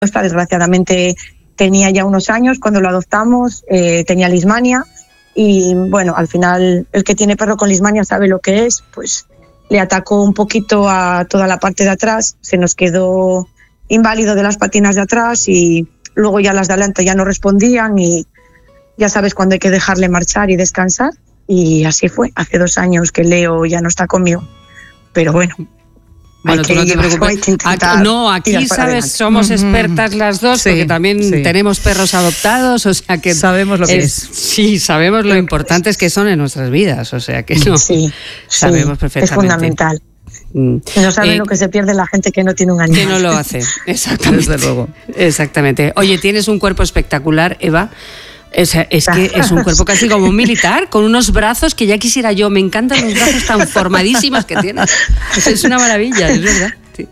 Esta, desgraciadamente, tenía ya unos años cuando lo adoptamos, tenía lismania y bueno, al final el que tiene perro con lismania sabe lo que es, pues le atacó un poquito a toda la parte de atrás, se nos quedó inválido de las patinas de atrás y luego ya las de adelante ya no respondían y ya sabes cuándo hay que dejarle marchar y descansar y así fue. Hace 2 años que Leo ya no está conmigo, pero bueno. Bueno, tú no te preocupes. Aquí sabes, somos expertas las dos, porque también tenemos perros adoptados, o sea que sabemos lo que es. Sí, sabemos lo importantes que son en nuestras vidas, o sea que no, sabemos perfectamente. Es fundamental. No sabe lo que se pierde la gente que no tiene un animal. Que no lo hace, exactamente. Desde luego. Exactamente. Oye, tienes un cuerpo espectacular, Eva. Es que es un cuerpo casi como un militar, con unos brazos que ya quisiera yo. Me encantan los brazos tan formadísimos que tienes. Es una maravilla, es verdad. Sí.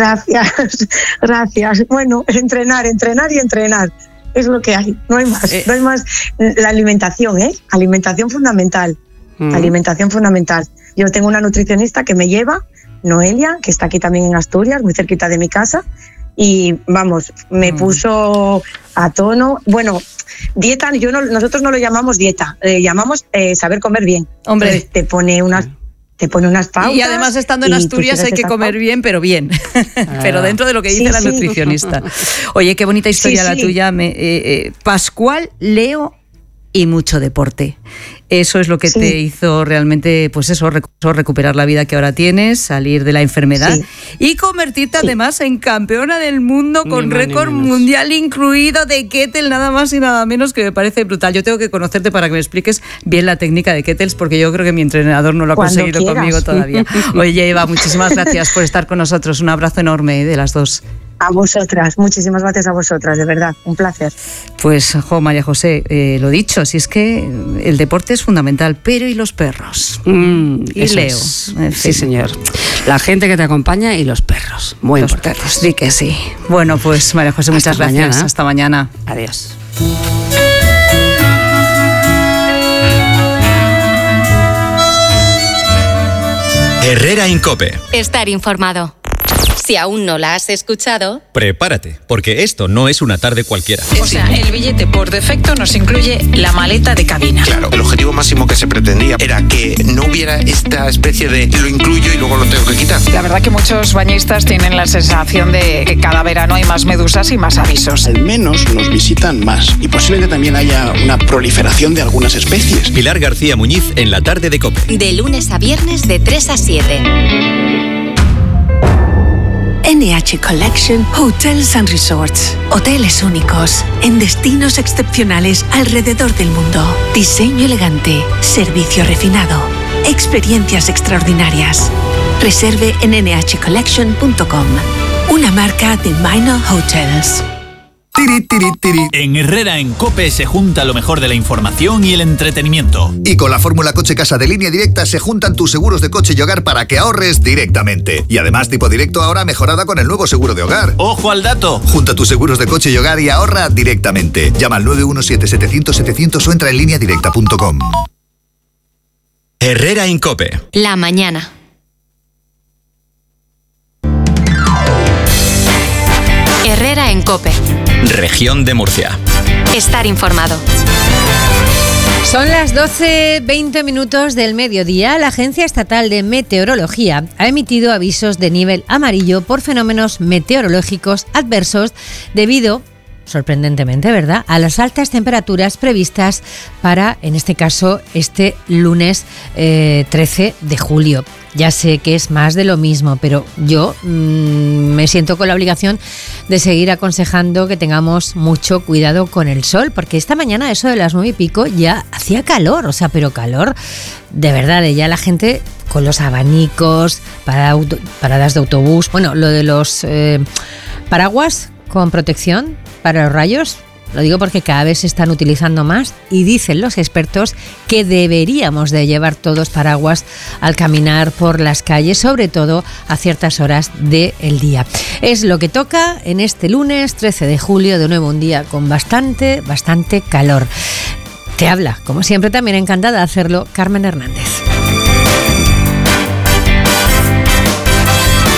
Gracias. Bueno, entrenar y entrenar. Es lo que hay, no hay más. No hay más. La alimentación, alimentación fundamental. Alimentación fundamental. Yo tengo una nutricionista que me lleva, Noelia, que está aquí también en Asturias, muy cerquita de mi casa. Y vamos, me puso a tono. Bueno, dieta, nosotros no lo llamamos dieta, llamamos saber comer bien. Hombre, entonces, te pone unas pautas. Y además estando en Asturias hay que comer bien, pero bien. Pero dentro de lo que dice la nutricionista. Oye, qué bonita historia la tuya. Pascual, Leo y mucho deporte. Eso es lo que te hizo realmente, pues eso, recuperar la vida que ahora tienes, salir de la enfermedad y convertirte además en campeona del mundo con récord mundial incluido de kettle, nada más y nada menos, que me parece brutal. Yo tengo que conocerte para que me expliques bien la técnica de kettles, porque yo creo que mi entrenador no lo ha conseguido conmigo todavía. Oye, Eva, muchísimas gracias por estar con nosotros. Un abrazo enorme de las dos. A vosotras, muchísimas gracias a vosotras, de verdad, un placer. Pues, María José, lo dicho, si es que el deporte es fundamental, pero ¿y los perros? Y Leo. Sí, señor. La gente que te acompaña y los perros, muy importantes. Perros, di que sí. Bueno, pues, María José, muchas gracias. Mañana. Hasta mañana. Adiós. Herrera en COPE. Estar informado. Si aún no la has escuchado, prepárate, porque esto no es una tarde cualquiera. O sea, el billete por defecto nos incluye la maleta de cabina. Claro, el objetivo máximo que se pretendía era que no hubiera esta especie de lo incluyo y luego lo tengo que quitar. La verdad que muchos bañistas tienen la sensación de que cada verano hay más medusas y más avisos. Al menos nos visitan más y posiblemente también haya una proliferación de algunas especies. Pilar García Muñiz en la tarde de COPE. De lunes a viernes de 3 a 7. NH Collection Hotels and Resorts. Hoteles únicos en destinos excepcionales alrededor del mundo. Diseño elegante, servicio refinado, experiencias extraordinarias. Reserve en nhcollection.com. Una marca de Minor Hotels. En Herrera en COPE se junta lo mejor de la información y el entretenimiento. Y con la fórmula Coche Casa de Línea Directa se juntan tus seguros de coche y hogar para que ahorres directamente. Y además Tipo Directo ahora mejorada con el nuevo seguro de hogar. ¡Ojo al dato! Junta tus seguros de coche y hogar y ahorra directamente. Llama al 917-700-700 o entra en lineadirecta.com. Herrera en COPE. La mañana. Herrera en COPE. Región de Murcia. Estar informado. Son las 12:20 del mediodía. La Agencia Estatal de Meteorología ha emitido avisos de nivel amarillo por fenómenos meteorológicos adversos debido, sorprendentemente, ¿verdad?, a las altas temperaturas previstas para, en este caso, este lunes 13 de julio. Ya sé que es más de lo mismo, pero yo me siento con la obligación de seguir aconsejando que tengamos mucho cuidado con el sol, porque esta mañana, eso de las 9:00 ya hacía calor, o sea, pero calor de verdad, ya la gente con los abanicos, paradas de autobús, bueno, lo de los paraguas con protección para los rayos. Lo digo porque cada vez se están utilizando más y dicen los expertos que deberíamos de llevar todos paraguas al caminar por las calles, sobre todo a ciertas horas del día. Es lo que toca en este lunes 13 de julio, de nuevo un día con bastante calor. Te habla, como siempre, también encantada de hacerlo, Carmen Hernández.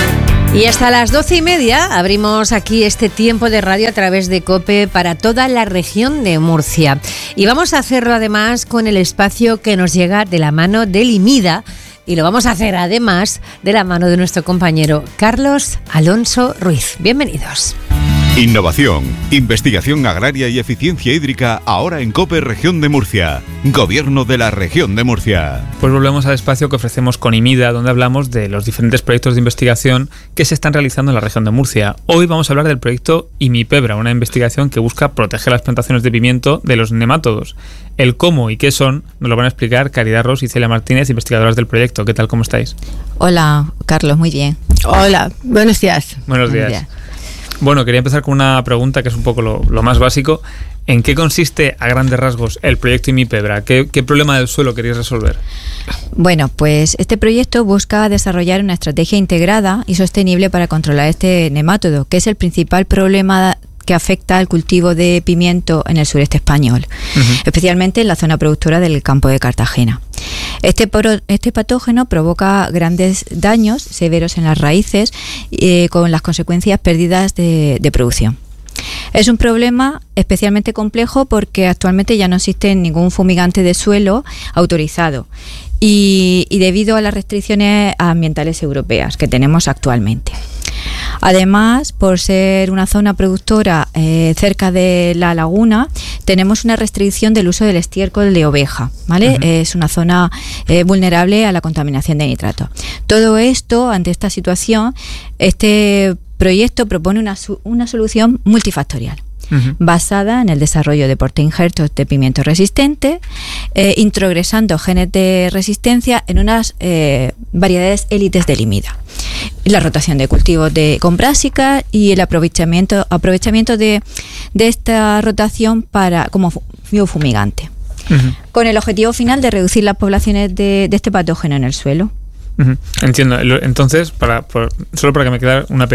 Y hasta las 12:30 abrimos aquí este tiempo de radio a través de COPE para toda la región de Murcia. Y vamos a hacerlo además con el espacio que nos llega de la mano de Limida. Y lo vamos a hacer además de la mano de nuestro compañero Carlos Alonso Ruiz. Bienvenidos. Innovación, investigación agraria y eficiencia hídrica ahora en COPE Región de Murcia. Gobierno de la Región de Murcia. Pues volvemos al espacio que ofrecemos con IMIDA, donde hablamos de los diferentes proyectos de investigación que se están realizando en la región de Murcia. Hoy vamos a hablar del proyecto IMIPEBRA, una investigación que busca proteger las plantaciones de pimiento de los nemátodos. El cómo y qué son nos lo van a explicar Caridad Ros y Celia Martínez, investigadoras del proyecto. ¿Qué tal? ¿Cómo estáis? Hola, Carlos, muy bien. Hola, buenos días. Buenos días. Bueno, quería empezar con una pregunta que es un poco lo más básico. ¿En qué consiste, a grandes rasgos, el proyecto IMIPEBRA? ¿Qué problema del suelo queréis resolver? Bueno, pues este proyecto busca desarrollar una estrategia integrada y sostenible para controlar este nemátodo, que es el principal problema que afecta al cultivo de pimiento en el sureste español, especialmente en la zona productora del campo de Cartagena. Este patógeno provoca grandes daños severos en las raíces con las consecuencias pérdidas de producción. Es un problema especialmente complejo porque actualmente ya no existe ningún fumigante de suelo autorizado y debido a las restricciones ambientales europeas que tenemos actualmente. Además, por ser una zona productora cerca de la laguna, tenemos una restricción del uso del estiércol de oveja, ¿vale? Es una zona vulnerable a la contaminación de nitrato. Todo esto, ante esta situación, este proyecto propone una solución multifactorial. Basada en el desarrollo de portainjertos de pimiento resistente, introgresando genes de resistencia en unas variedades élites de Limida. La rotación de cultivos con brásicas y el aprovechamiento de esta rotación como biofumigante, con el objetivo final de reducir las poblaciones de este patógeno en el suelo. Entiendo. Entonces, solo para que me quede un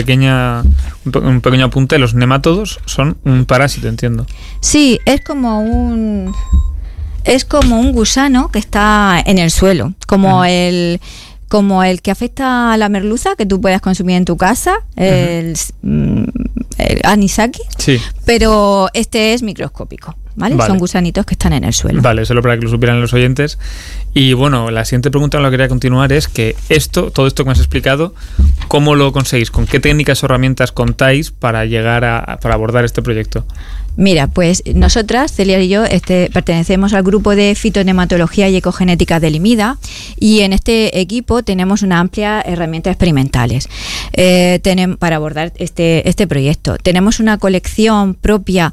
pequeño apunte, los nemátodos son un parásito, entiendo. Sí, es como un gusano que está en el suelo, como el que afecta a la merluza que tú puedas consumir en tu casa, el anisaki, sí. Pero este es microscópico. ¿Vale? Son gusanitos que están en el suelo. Vale, solo para que lo supieran los oyentes. Y bueno, la siguiente pregunta en la que quería continuar es que todo esto que me has explicado, ¿cómo lo conseguís? ¿Con qué técnicas o herramientas contáis para para abordar este proyecto? Mira, pues nosotras, Celia y yo, pertenecemos al grupo de fitonematología y ecogenética de Limida y en este equipo tenemos una amplia herramientas experimentales para abordar este proyecto. Tenemos una colección propia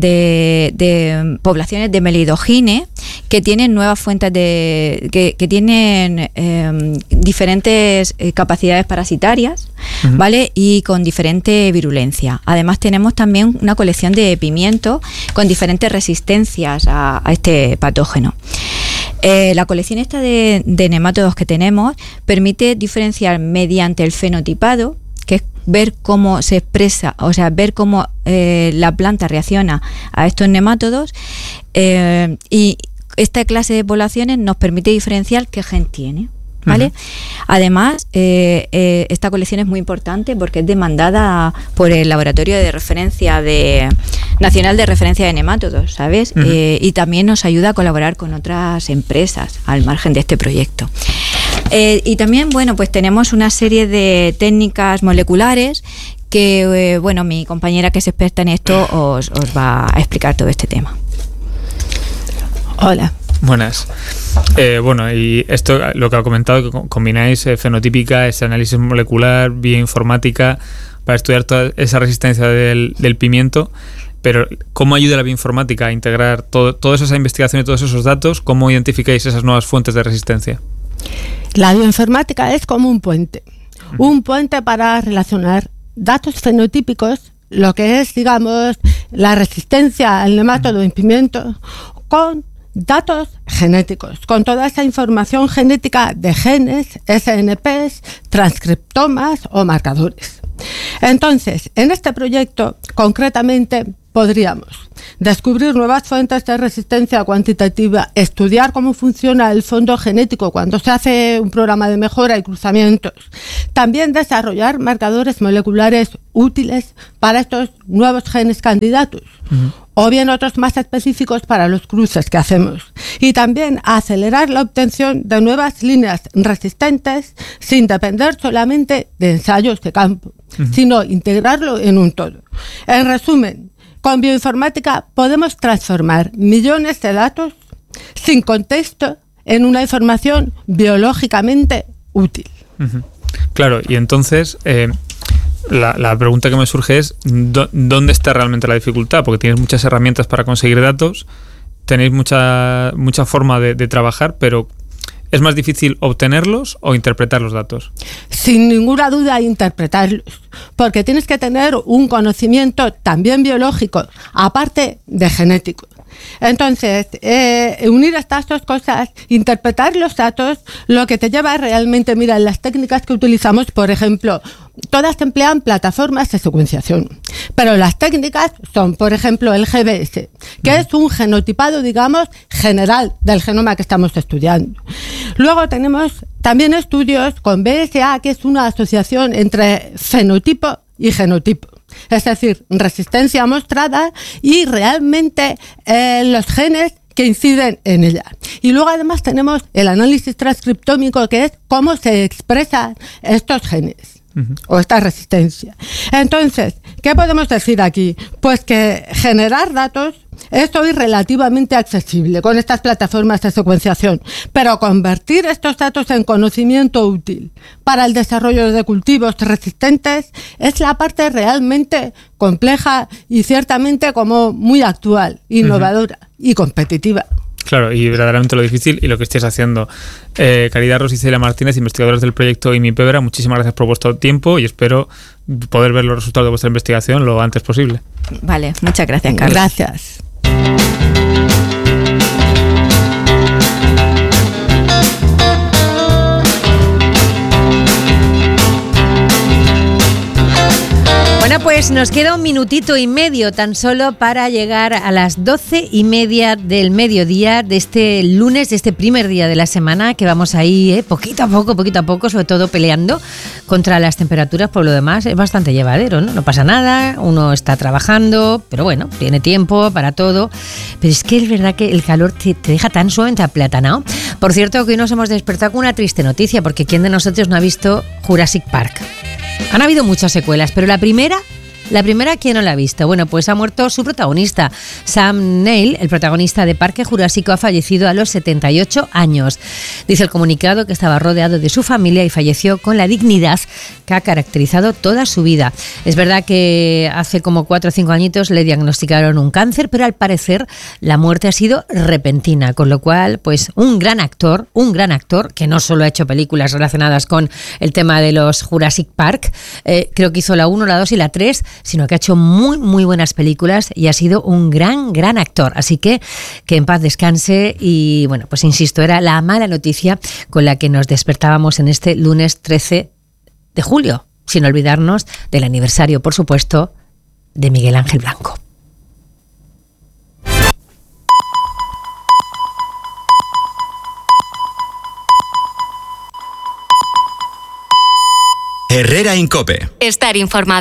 de poblaciones de melidogine que tienen nuevas fuentes que tienen diferentes capacidades parasitarias, ¿vale? Y con diferente virulencia. Además tenemos también una colección de pimientos con diferentes resistencias a este patógeno. La colección esta de nemátodos que tenemos permite diferenciar mediante el fenotipado, que es ver cómo se expresa, o sea, ver cómo la planta reacciona a estos nemátodos, y esta clase de poblaciones nos permite diferenciar qué gen tiene, ¿vale? Además, esta colección es muy importante porque es demandada por el Laboratorio de Referencia Nacional de Referencia de Nemátodos, ¿sabes? Y también nos ayuda a colaborar con otras empresas al margen de este proyecto. Y también, bueno, pues tenemos una serie de técnicas moleculares que, mi compañera que es experta en esto os va a explicar todo este tema. Hola. Buenas. Y esto, lo que ha comentado, que combináis fenotípica, ese análisis molecular, bioinformática, para estudiar toda esa resistencia del pimiento, pero ¿cómo ayuda la bioinformática a integrar toda esa investigación y todos esos datos? ¿Cómo identificáis esas nuevas fuentes de resistencia? La bioinformática es como un puente para relacionar datos fenotípicos, lo que es, digamos, la resistencia al nemátodo en pimiento, con datos genéticos, con toda esa información genética de genes, SNPs, transcriptomas o marcadores. Entonces, en este proyecto, concretamente, podríamos descubrir nuevas fuentes de resistencia cuantitativa, estudiar cómo funciona el fondo genético cuando se hace un programa de mejora y cruzamientos, también desarrollar marcadores moleculares útiles para estos nuevos genes candidatos, o bien otros más específicos para los cruces que hacemos, y también acelerar la obtención de nuevas líneas resistentes sin depender solamente de ensayos de campo, sino integrarlo en un todo. En resumen, con bioinformática podemos transformar millones de datos sin contexto en una información biológicamente útil. Claro, y entonces la pregunta que me surge es ¿dónde está realmente la dificultad? Porque tienes muchas herramientas para conseguir datos, tenéis mucha forma de trabajar, pero ¿es más difícil obtenerlos o interpretar los datos? Sin ninguna duda interpretarlos, porque tienes que tener un conocimiento también biológico, aparte de genético. Entonces, unir estas dos cosas, interpretar los datos, lo que te lleva realmente, mira, las técnicas que utilizamos, por ejemplo, todas emplean plataformas de secuenciación, pero las técnicas son, por ejemplo, el GBS, que es un genotipado, digamos, general del genoma que estamos estudiando. Luego tenemos también estudios con BSA, que es una asociación entre fenotipo y genotipo. Es decir, resistencia mostrada y realmente los genes que inciden en ella. Y luego además tenemos el análisis transcriptómico, que es cómo se expresan estos genes o esta resistencia. Entonces, ¿qué podemos decir aquí? Pues que generar datos es hoy relativamente accesible con estas plataformas de secuenciación, pero convertir estos datos en conocimiento útil para el desarrollo de cultivos resistentes es la parte realmente compleja y ciertamente como muy actual, innovadora y competitiva. Claro, y verdaderamente lo difícil y lo que estáis haciendo. Caridad Ros y Celia Martínez, investigadores del proyecto IMIPEBRA, muchísimas gracias por vuestro tiempo y espero poder ver los resultados de vuestra investigación lo antes posible. Vale, muchas gracias, Carlos. Gracias. Bueno, pues nos queda 1 minutito y medio tan solo para llegar a las 12:30 del mediodía de este lunes, de este primer día de la semana, que vamos ahí poquito a poco, sobre todo peleando contra las temperaturas. Por lo demás es bastante llevadero, ¿no? No pasa nada, uno está trabajando, pero bueno, tiene tiempo para todo. Pero es que es verdad que el calor te deja tan suave, aplatanado. Por cierto, que hoy nos hemos despertado con una triste noticia, porque ¿quién de nosotros no ha visto Jurassic Park? Han habido muchas secuelas, pero la primera, ¿quién no la ha visto? Bueno, pues ha muerto su protagonista. Sam Neill, el protagonista de Parque Jurásico, ha fallecido a los 78 años. Dice el comunicado que estaba rodeado de su familia y falleció con la dignidad que ha caracterizado toda su vida. Es verdad que hace como 4 o 5 añitos le diagnosticaron un cáncer, pero al parecer la muerte ha sido repentina, con lo cual, pues un gran actor que no solo ha hecho películas relacionadas con el tema de los Jurassic Park, creo que hizo la 1, la 2 y la 3, sino que ha hecho muy, muy buenas películas y ha sido un gran actor. Así que en paz descanse y, bueno, pues insisto, era la mala noticia con la que nos despertábamos en este lunes 13 de julio, sin olvidarnos del aniversario, por supuesto, de Miguel Ángel Blanco. Herrera en COPE. Estar informado.